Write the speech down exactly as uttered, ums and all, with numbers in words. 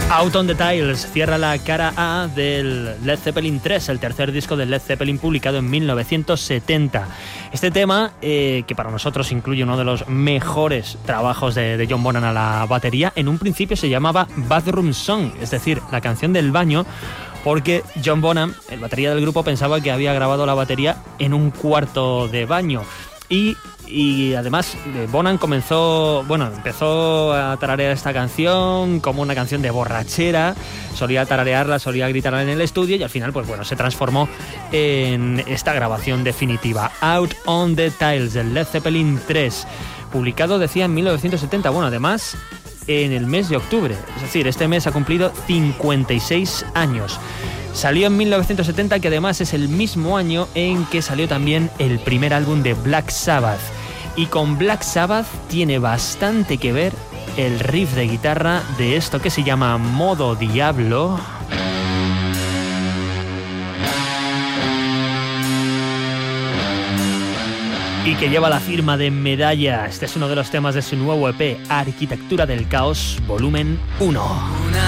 Out on the Tiles cierra la cara A del Led Zeppelin tres, el tercer disco del Led Zeppelin publicado en mil novecientos setenta. Este tema, eh, que para nosotros incluye uno de los mejores trabajos de, de John Bonham a la batería, en un principio se llamaba Bathroom Song, es decir, la canción del baño, porque John Bonham, el batería del grupo, pensaba que había grabado la batería en un cuarto de baño. Y, y además Bonham comenzó, bueno, empezó a tararear esta canción como una canción de borrachera, solía tararearla, solía gritarla en el estudio y al final, pues bueno, se transformó en esta grabación definitiva. Out on the Tiles del Led Zeppelin tres, publicado, decía, en mil novecientos setenta, bueno, además en el mes de octubre, es decir, este mes ha cumplido cincuenta y seis años. Salió en mil novecientos setenta, que además es el mismo año en que salió también el primer álbum de Black Sabbath. Y con Black Sabbath tiene bastante que ver el riff de guitarra de esto que se llama Modo Diablo. Y que lleva la firma de Medalla. Este es uno de los temas de su nuevo E P, Arquitectura del Caos, volumen uno.